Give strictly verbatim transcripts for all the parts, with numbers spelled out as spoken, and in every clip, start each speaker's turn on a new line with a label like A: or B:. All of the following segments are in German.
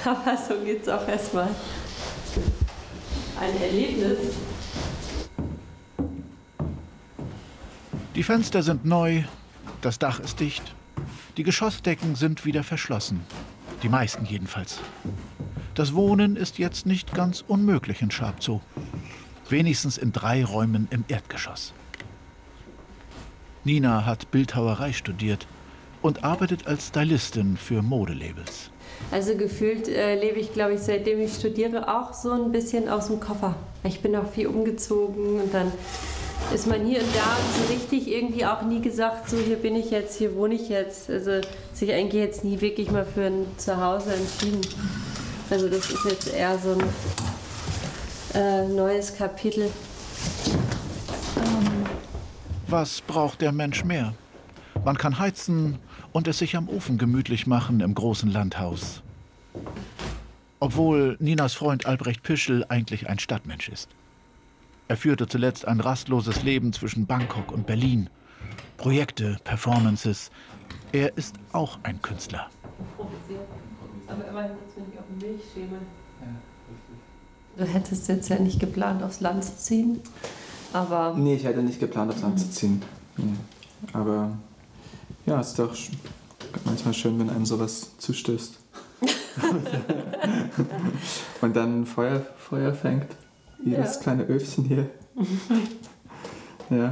A: Aber so geht es auch erstmal. Ein Erlebnis.
B: Die Fenster sind neu, das Dach ist dicht, die Geschossdecken sind wieder verschlossen. Die meisten jedenfalls. Das Wohnen ist jetzt nicht ganz unmöglich in Schabzow. Wenigstens in drei Räumen im Erdgeschoss. Nina hat Bildhauerei studiert und arbeitet als Stylistin für Modelabels.
A: Also gefühlt äh, lebe ich, glaube ich, seitdem ich studiere, auch so ein bisschen aus dem Koffer. Ich bin auch viel umgezogen und dann ist man hier und da und so richtig irgendwie auch nie gesagt, so hier bin ich jetzt, hier wohne ich jetzt. Also sich eigentlich jetzt nie wirklich mal für ein Zuhause entschieden. Also das ist jetzt eher so ein äh, neues Kapitel.
B: Was braucht der Mensch mehr? Man kann heizen und es sich am Ofen gemütlich machen im großen Landhaus. Obwohl Ninas Freund Albrecht Pischel eigentlich ein Stadtmensch ist. Er führte zuletzt ein rastloses Leben zwischen Bangkok und Berlin. Projekte, Performances. Er ist auch ein Künstler.
A: Aber immerhin jetzt bin ich auf dem Milchschemel. Du hättest jetzt ja nicht geplant, aufs Land zu ziehen, aber...
C: Nee, ich hätte nicht geplant, aufs Land zu ziehen. Nee. Aber ja, es ist doch manchmal schön, wenn einem sowas zustößt. Und dann Feuer, Feuer fängt. Wie ja. Das kleine Öfchen hier. Ja.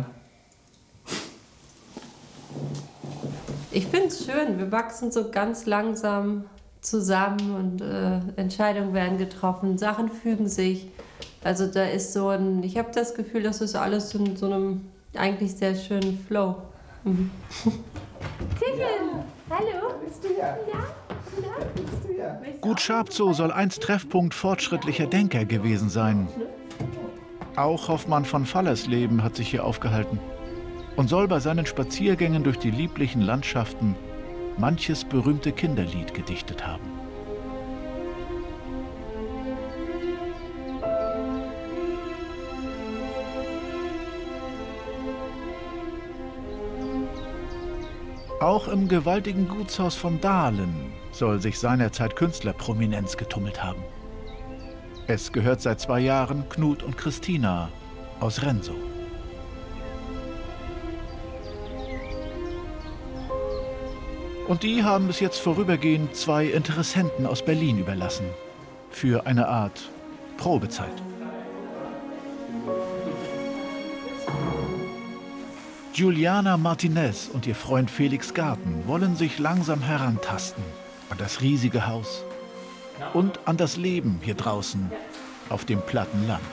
A: Ich finde es schön. Wir wachsen so ganz langsam zusammen und äh, Entscheidungen werden getroffen, Sachen fügen sich. Also da ist so ein, ich habe das Gefühl, das ist alles in so einem eigentlich sehr schönen Flow. Mhm.
D: Tiffin, hallo.
C: Bist du ja?
D: Ja.
C: Bist du ja?
B: Gut Schabzow soll einst Treffpunkt fortschrittlicher Denker gewesen sein. Auch Hoffmann von Fallersleben hat sich hier aufgehalten und soll bei seinen Spaziergängen durch die lieblichen Landschaften manches berühmte Kinderlied gedichtet haben. Auch im gewaltigen Gutshaus von Dahlen soll sich seinerzeit Künstlerprominenz getummelt haben. Es gehört seit zwei Jahren Knut und Christina aus Rensow. Und die haben bis jetzt vorübergehend zwei Interessenten aus Berlin überlassen. Für eine Art Probezeit. Juliana Martinez und ihr Freund Felix Garten wollen sich langsam herantasten an das riesige Haus und an das Leben hier draußen auf dem platten Land.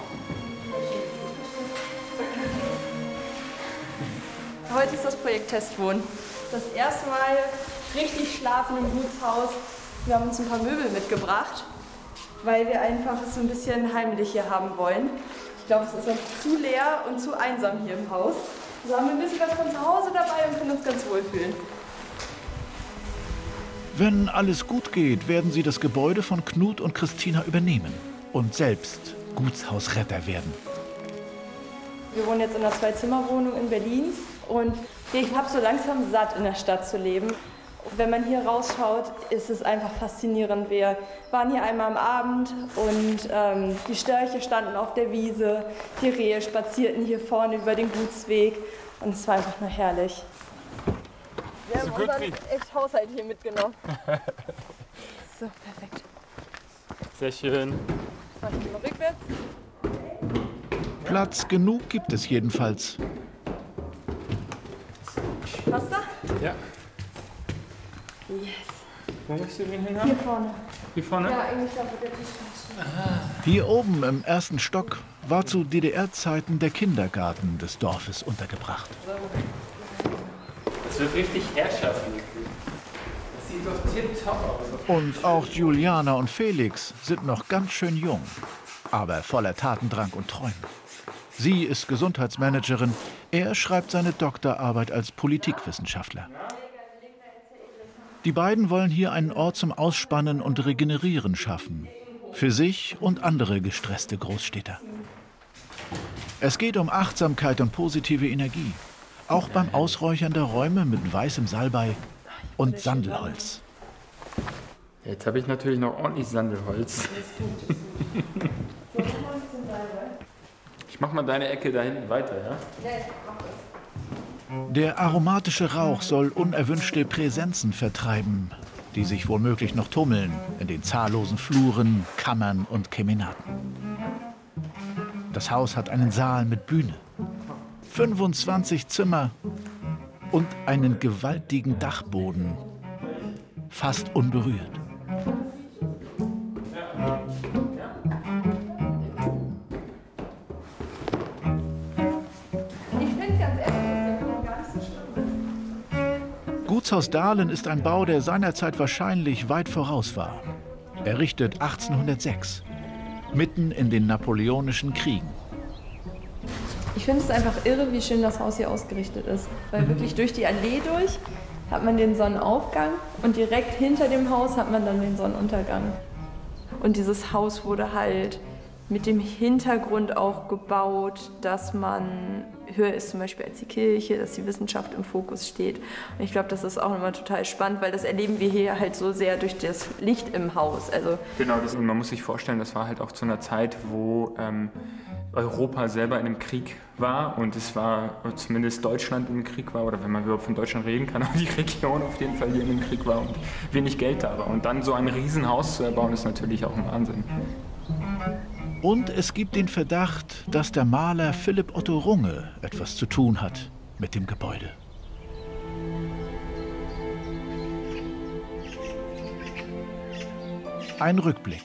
E: Heute ist das Projekt Testwohnen. Das erste Mal richtig schlafen im Gutshaus. Wir haben uns ein paar Möbel mitgebracht, weil wir einfach es so ein bisschen heimlich hier haben wollen. Ich glaube, es ist sonst zu leer und zu einsam hier im Haus. So haben wir ein bisschen was von zu Hause dabei und können uns ganz wohl fühlen.
B: Wenn alles gut geht, werden sie das Gebäude von Knut und Christina übernehmen und selbst Gutshausretter werden.
E: Wir wohnen jetzt in einer Zwei-Zimmer-Wohnung in Berlin und ich habe so langsam satt, in der Stadt zu leben. Wenn man hier rausschaut, ist es einfach faszinierend. Wir waren hier einmal am Abend und ähm, die Störche standen auf der Wiese, die Rehe spazierten hier vorne über den Gutsweg und es war einfach nur herrlich. Wir haben unseren echt Haushalt hier mitgenommen. So, perfekt.
F: Sehr schön.
E: Mach ich mal rückwärts.
B: Platz genug gibt es jedenfalls.
E: Passt da?
F: Ja.
E: Yes.
F: Wo möchtest du den hin haben?
E: Hier vorne.
F: Hier vorne?
E: Ja, eigentlich da, wo der Tisch steht.
B: Hier oben im ersten Stock war zu D D R-Zeiten der Kindergarten des Dorfes untergebracht.
F: Das wird richtig herrschaftlich. Das sieht doch tipptopp aus.
B: Und auch Juliana und Felix sind noch ganz schön jung, aber voller Tatendrang und Träumen. Sie ist Gesundheitsmanagerin, er schreibt seine Doktorarbeit als Politikwissenschaftler. Die beiden wollen hier einen Ort zum Ausspannen und Regenerieren schaffen. Für sich und andere gestresste Großstädter. Es geht um Achtsamkeit und positive Energie. Auch beim Ausräuchern der Räume mit weißem Salbei und Sandelholz.
F: Jetzt habe ich natürlich noch ordentlich Sandelholz. Ich mach mal deine Ecke da hinten weiter, ja?
B: Der aromatische Rauch soll unerwünschte Präsenzen vertreiben, die sich womöglich noch tummeln in den zahllosen Fluren, Kammern und Kemenaten. Das Haus hat einen Saal mit Bühne, fünfundzwanzig Zimmer und einen gewaltigen Dachboden, fast unberührt. Gutshaus Dahlen ist ein Bau, der seinerzeit wahrscheinlich weit voraus war. Errichtet achtzehnhundertsechs, mitten in den napoleonischen Kriegen.
E: Ich finde es einfach irre, wie schön das Haus hier ausgerichtet ist. Weil mhm. wirklich durch die Allee durch hat man den Sonnenaufgang und direkt hinter dem Haus hat man dann den Sonnenuntergang. Und dieses Haus wurde halt mit dem Hintergrund auch gebaut, dass man höher ist zum Beispiel als die Kirche, dass die Wissenschaft im Fokus steht. Und ich glaube, das ist auch immer total spannend, weil das erleben wir hier halt so sehr durch das Licht im Haus. Also
F: genau, das, man muss sich vorstellen, das war halt auch zu einer Zeit, wo ähm, Europa selber in einem Krieg war und es war, zumindest Deutschland im Krieg war, oder wenn man überhaupt von Deutschland reden kann, aber die Region auf jeden Fall hier in dem Krieg war und wenig Geld da war. Und dann so ein Riesenhaus zu erbauen, ist natürlich auch ein Wahnsinn.
B: Und es gibt den Verdacht, dass der Maler Philipp Otto Runge etwas zu tun hat mit dem Gebäude. Ein Rückblick.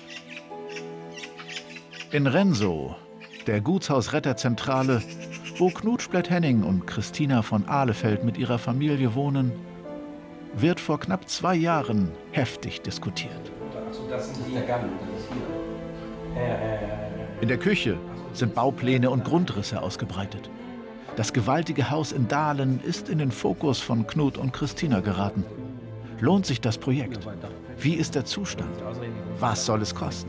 B: In Rensow, der Gutshausretterzentrale, wo Knut Splett-Henning und Christina von Ahlefeld mit ihrer Familie wohnen, wird vor knapp zwei Jahren heftig diskutiert.
G: Achso, das ist der Gang, das ist hier.
B: In der Küche sind Baupläne und Grundrisse ausgebreitet. Das gewaltige Haus in Dahlen ist in den Fokus von Knut und Christina geraten. Lohnt sich das Projekt? Wie ist der Zustand? Was soll es kosten?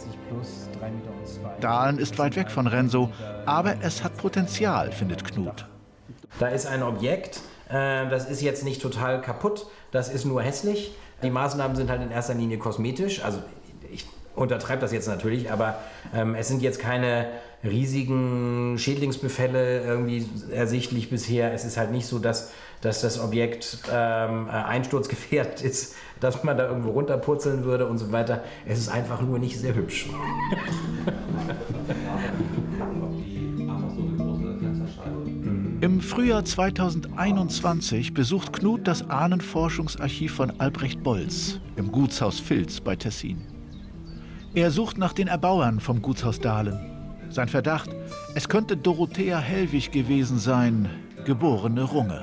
B: Dahlen ist weit weg von Rensow, aber es hat Potenzial, findet Knut.
G: Da ist ein Objekt, äh, das ist jetzt nicht total kaputt, das ist nur hässlich. Die Maßnahmen sind halt in erster Linie kosmetisch, also ich untertreibe das jetzt natürlich, aber ähm, es sind jetzt keine riesigen Schädlingsbefälle irgendwie ersichtlich bisher. Es ist halt nicht so, dass, dass das Objekt ähm, einsturzgefährdet ist, dass man da irgendwo runterpurzeln würde und so weiter. Es ist einfach nur nicht sehr hübsch.
B: Im Frühjahr zweitausendeinundzwanzig besucht Knut das Ahnenforschungsarchiv von Albrecht Bolz im Gutshaus Vilz bei Tessin. Er sucht nach den Erbauern vom Gutshaus Dahlen. Sein Verdacht, es könnte Dorothea Hellwig gewesen sein, geborene Runge.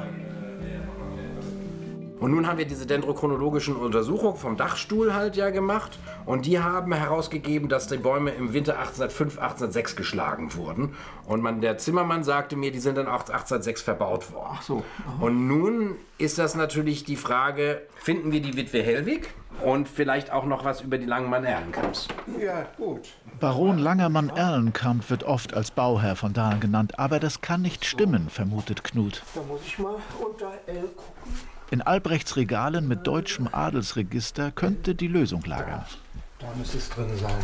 G: Und nun haben wir diese dendrochronologischen Untersuchungen vom Dachstuhl halt ja gemacht. Und die haben herausgegeben, dass die Bäume im Winter achtzehnhundertfünf, achtzehnhundertsechs geschlagen wurden. Und man, der Zimmermann sagte mir, die sind dann auch achtzehnhundertsechs verbaut worden. Ach so. Aha. Und nun ist das natürlich die Frage, finden wir die Witwe Hellwig? Und vielleicht auch noch was über die Langenmann-Erlenkamps.
H: Ja, gut.
B: Baron Langermann-Erlenkamp wird oft als Bauherr von Dahlen genannt, aber das kann nicht stimmen, vermutet Knut.
H: Da muss ich mal unter L gucken.
B: In Albrechts Regalen mit deutschem Adelsregister könnte die Lösung lagern.
H: Da müsste es drin sein.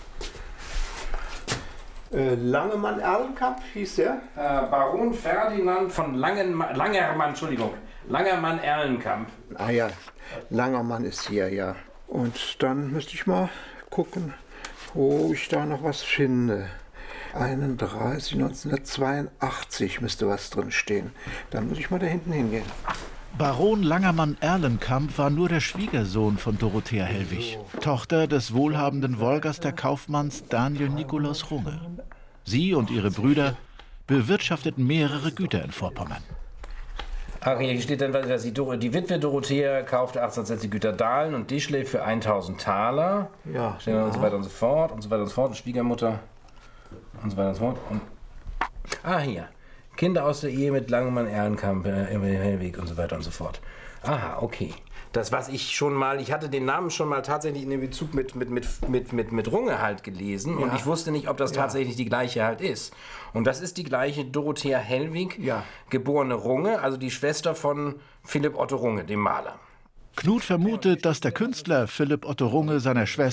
H: Äh, Langemann-Erlenkamp hieß der?
G: Äh, Baron Ferdinand von Langenmann, Langermann, Entschuldigung, Langermann-Erlenkamp.
H: Ah ja, Langermann ist hier, ja. Und dann müsste ich mal gucken, wo ich da noch was finde. einunddreißig, neunzehnhundertzweiundachtzig müsste was drin stehen. Dann muss ich mal da hinten hingehen.
B: Baron Langermann-Erlenkamp war nur der Schwiegersohn von Dorothea Hellwig, Tochter des wohlhabenden Wolgaster Kaufmanns Daniel Nikolaus Runge. Sie und ihre Brüder bewirtschafteten mehrere Güter in Vorpommern.
G: Ach, hier steht dann, dass die, Dor die Witwe Dorothea kaufte achtzehnhundertsechzig Güter Dahlen und Dischle für tausend Taler.
H: Ja,
G: ja. Und so weiter und so fort und so weiter und so fort. Und Schwiegermutter und so weiter und so fort. Und ah, hier. Kinder aus der Ehe mit Langemann-Erlenkamp, äh, Hellwig und so weiter und so fort. Aha, okay. Das, was ich schon mal, ich hatte den Namen schon mal tatsächlich in dem Bezug mit, mit, mit, mit, mit, mit Runge halt gelesen. Ja. Und ich wusste nicht, ob das tatsächlich ja. die gleiche halt ist. Und das ist die gleiche Dorothea Hellwig, ja. geborene Runge, also die Schwester von Philipp Otto Runge, dem Maler.
B: Knut vermutet, dass der Künstler Philipp Otto Runge seiner Schwester